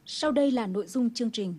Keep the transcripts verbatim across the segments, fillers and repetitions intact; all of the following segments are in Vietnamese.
Sau đây là nội dung chương trình.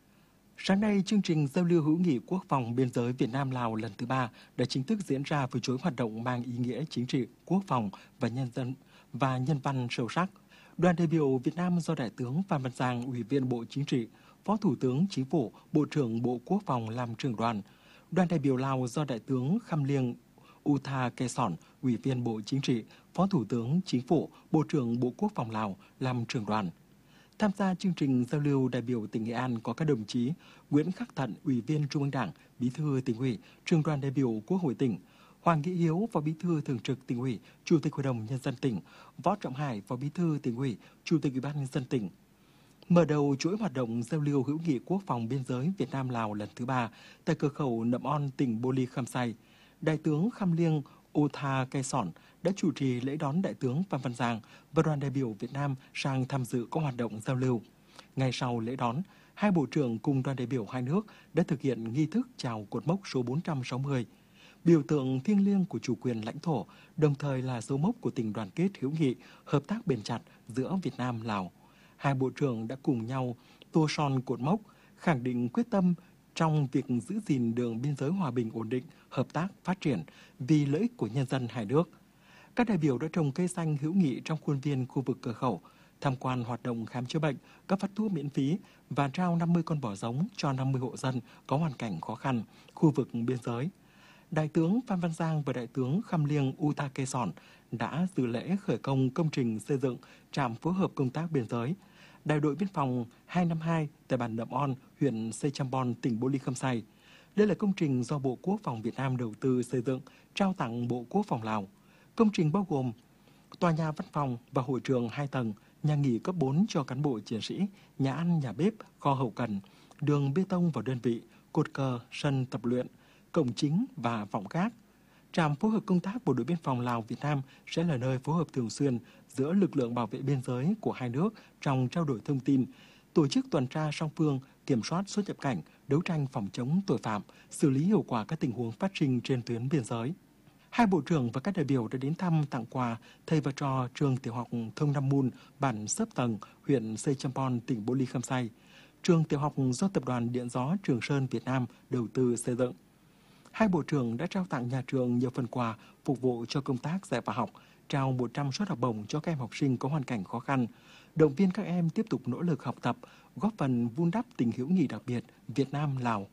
Sáng nay, chương trình giao lưu hữu nghị quốc phòng biên giới Việt Nam-Lào lần thứ ba đã chính thức diễn ra với chuỗi hoạt động mang ý nghĩa chính trị, quốc phòng và nhân dân và nhân văn sâu sắc. Đoàn đại biểu Việt Nam do Đại tướng Phan Văn Giang, Ủy viên Bộ Chính trị, Phó Thủ tướng Chính phủ, Bộ trưởng Bộ Quốc phòng làm trưởng đoàn. Đoàn đại biểu Lào do Đại tướng Kham Liêng Utha Khe Sòn, Ủy viên Bộ Chính trị, Phó Thủ tướng Chính phủ, Bộ trưởng Bộ Quốc phòng Lào làm trưởng đoàn. Tham gia chương trình giao lưu đại biểu tỉnh Nghệ An có các đồng chí Nguyễn Khắc Thận, Ủy viên Trung ương Đảng, Bí thư Tỉnh ủy, Trưởng đoàn đại biểu Quốc hội tỉnh; Hoàng Nghĩa Hiếu, Phó Bí thư Thường trực Tỉnh ủy, Chủ tịch Hội đồng Nhân dân tỉnh; Võ Trọng Hải, Phó Bí thư Tỉnh ủy, Chủ tịch Ủy ban Nhân dân tỉnh. Mở đầu chuỗi hoạt động giao lưu hữu nghị quốc phòng biên giới Việt Nam Lào lần thứ ba tại cửa khẩu Nậm On, tỉnh Bô Ly Khăm Say, Đại tướng Kham Liêng Utha Khe Sòn đã chủ trì lễ đón Đại tướng Phan Văn Giang và đoàn đại biểu Việt Nam sang tham dự các hoạt động giao lưu. Ngay sau lễ đón, hai bộ trưởng cùng đoàn đại biểu hai nước đã thực hiện nghi thức chào cột mốc số bốn trăm sáu mươi, biểu tượng thiêng liêng của chủ quyền lãnh thổ, đồng thời là dấu mốc của tình đoàn kết hữu nghị, hợp tác bền chặt giữa Việt Nam Lào. Hai bộ trưởng đã cùng nhau tô son cột mốc, khẳng định quyết tâm trong việc giữ gìn đường biên giới hòa bình ổn định, hợp tác, phát triển vì lợi ích của nhân dân hai nước. Các đại biểu đã trồng cây xanh hữu nghị trong khuôn viên khu vực cửa khẩu, tham quan hoạt động khám chữa bệnh, cấp phát thuốc miễn phí và trao năm mươi con bò giống cho năm mươi hộ dân có hoàn cảnh khó khăn, khu vực biên giới. Đại tướng Phan Văn Giang và Đại tướng Kham Liêng Utha Khe Sòn đã dự lễ khởi công công trình xây dựng trạm phối hợp công tác biên giới Đại đội biên phòng hai năm hai tại bản Nậm On, huyện Sechambon, tỉnh Bô Ly Khăm Say. Đây là công trình do Bộ Quốc phòng Việt Nam đầu tư xây dựng, trao tặng Bộ Quốc phòng Lào. Công trình bao gồm tòa nhà văn phòng và hội trường hai tầng, nhà nghỉ cấp bốn cho cán bộ chiến sĩ, nhà ăn, nhà bếp, kho hậu cần, đường bê tông vào đơn vị, cột cờ, sân tập luyện, cổng chính và vọng gác. Trạm phối hợp công tác Bộ đội Biên phòng Lào Việt Nam sẽ là nơi phối hợp thường xuyên giữa lực lượng bảo vệ biên giới của hai nước trong trao đổi thông tin, tổ chức tuần tra song phương, kiểm soát xuất nhập cảnh, đấu tranh phòng chống tội phạm, xử lý hiệu quả các tình huống phát sinh trên tuyến biên giới. Hai bộ trưởng và các đại biểu đã đến thăm, tặng quà thầy và trò trường tiểu học Thông Nam Mun, bản Sấp Tầng, huyện Sechambon, tỉnh Bô Ly Khăm Say, trường tiểu học do Tập đoàn Điện gió Trường Sơn Việt Nam đầu tư xây dựng. Hai bộ trưởng đã trao tặng nhà trường nhiều phần quà phục vụ cho công tác dạy và học, trao một trăm suất học bổng cho các em học sinh có hoàn cảnh khó khăn, động viên các em tiếp tục nỗ lực học tập, góp phần vun đắp tình hữu nghị đặc biệt Việt Nam-Lào.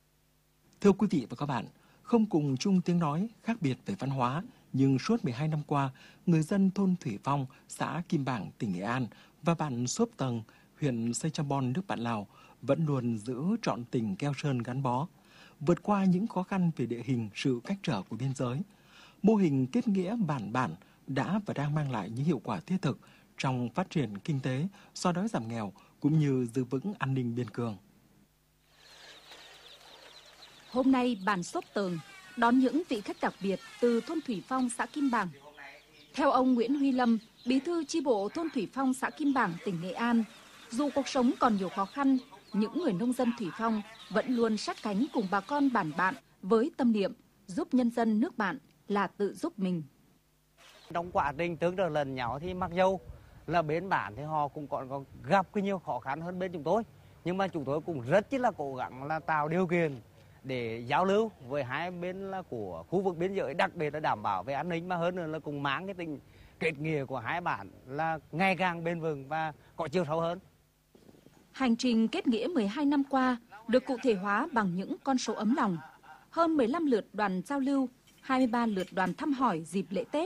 Thưa quý vị và các bạn, không cùng chung tiếng nói, khác biệt về văn hóa, nhưng suốt mười hai năm qua, người dân thôn Thủy Phong, xã Kim Bảng, tỉnh Nghệ An và bản Xốp Tầng, huyện Sechambon, nước bạn Lào vẫn luôn giữ trọn tình keo sơn gắn bó, vượt qua những khó khăn về địa hình, sự cách trở của biên giới. Mô hình kết nghĩa bản bản đã và đang mang lại những hiệu quả thiết thực trong phát triển kinh tế, xóa đói giảm nghèo cũng như giữ vững an ninh biên cương. Hôm nay, bản Xốp Tầng đón những vị khách đặc biệt từ thôn Thủy Phong, xã Kim Bảng. Theo ông Nguyễn Huy Lâm, Bí thư chi bộ thôn Thủy Phong, xã Kim Bảng, tỉnh Nghệ An, dù cuộc sống còn nhiều khó khăn, những người nông dân Thủy Phong vẫn luôn sát cánh cùng bà con bản bạn với tâm niệm giúp nhân dân nước bạn là tự giúp mình. Trong quá trình tương trợ lần nhau thì mặc dầu là bên bản thì họ cũng còn có gặp cái nhiều khó khăn hơn bên chúng tôi, nhưng mà chúng tôi cũng rất là cố gắng là tạo điều kiện để giao lưu với hai bên là của khu vực biên giới, đặc biệt là đảm bảo về an ninh, mà hơn nữa là cùng mang cái tình kết nghĩa của hai bản là ngày càng bền vững và có chiều sâu hơn. Hành trình kết nghĩa mười hai năm qua được cụ thể hóa bằng những con số ấm lòng. Hơn mười lăm lượt đoàn giao lưu, hai mươi ba lượt đoàn thăm hỏi dịp lễ Tết,